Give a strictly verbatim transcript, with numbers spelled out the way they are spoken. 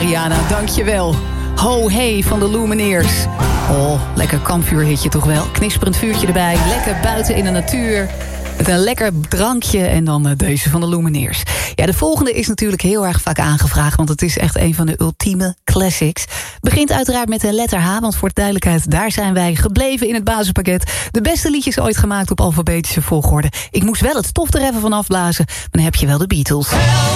Mariana, dankjewel. Ho hey van de Lumineers. Oh, lekker kampvuurhitje toch wel. Knisperend vuurtje erbij, lekker buiten in de natuur. Met een lekker drankje en dan deze van de Lumineers. Ja, de volgende is natuurlijk heel erg vaak aangevraagd, want het is echt een van de ultieme classics. Begint uiteraard met een letter H, want voor de duidelijkheid, daar zijn wij gebleven in het basispakket. De beste liedjes ooit gemaakt op alfabetische volgorde. Ik moest wel het stof er even van afblazen, maar dan heb je wel de Beatles.